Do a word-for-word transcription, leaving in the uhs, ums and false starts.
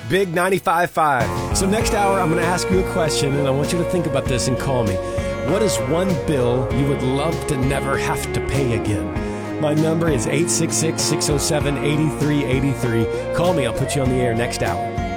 Big ninety-five point five. So next hour, I'm going to ask you a question, and I want you to think about this and call me. What is one bill you would love to never have to pay again? My number is eight six six, six oh seven, eight three eight three. Call me. I'll put you on the air next hour.